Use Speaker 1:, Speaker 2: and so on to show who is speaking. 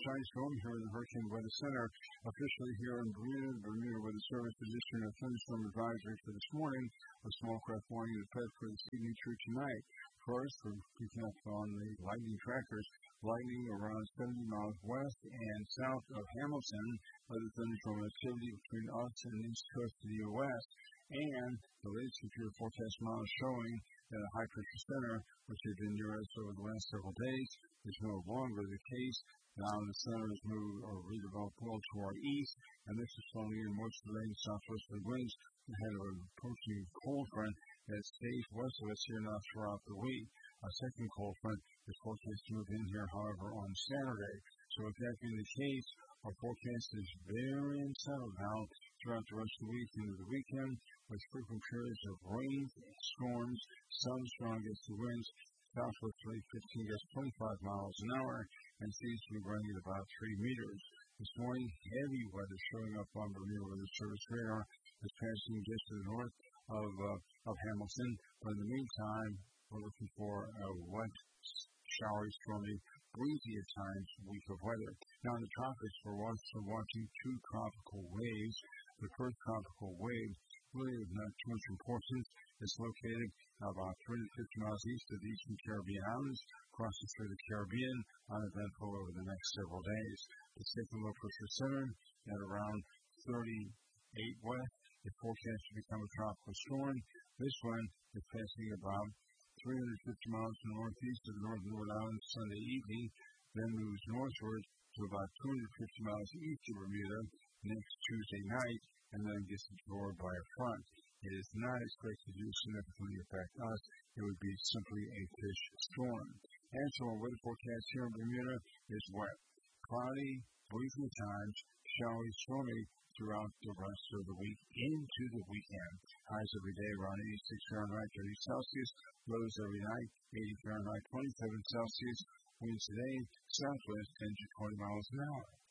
Speaker 1: sunshine storm here in the Hurricane Weather Center. Officially here in Bermuda Weather Service position a thunderstorm advisory for this morning. A small craft warning in effect for this evening through tonight. First, we're picking up on the lightning trackers. Lightning around 70 miles west and south of Hamilton. Other thunderstorm activity between us and the east coast of the U.S. And the latest computer forecast model showing that a high-pressure center, which had been near us over the last several days, is no longer the case. Now the center has moved or redeveloped well to our east, and this is slowing in most of the rain southwesterly winds ahead of an approaching cold front that stays west of us here now throughout the week. A second cold front is forecast to move in here, however, on Saturday. So with that being the case, our forecast is very unsettled now throughout the rest of the week into the weekend, with frequent periods of rain, storms, some strong gusty winds, southwesterly 15 to 25 miles an hour, and seems to be running at about 3 meters. This morning, heavy weather showing up on Bermuda Weather Service radar is passing just to the north of Hamilton. But in the meantime, we're looking for a wet, showery, stormy, breezy at times week of weather. Now in the tropics, we're also watching two tropical waves. The first tropical wave really is not too much importance. It's located about 350 miles east of the Eastern Caribbean Islands, crossing through the Caribbean, uneventful over the next several days. The second low pressure center at around 38 west is forecast to become a tropical storm. This one is passing about 350 miles to the northeast of the Northern Leeward Islands Sunday evening, then moves northward to about 250 miles east of Bermuda next Tuesday night, and then gets absorbed by a front. It is not expected to significantly affect us. It would be simply a fish storm. And so our weather forecast here in Bermuda is wet, cloudy, breezy at times, showery, stormy throughout the rest of the week into the weekend. Highs every day around 86 Fahrenheit, 30 Celsius. Lows every night, 80 Fahrenheit, 27 Celsius. Winds today, southwest 10 to 20 miles an hour.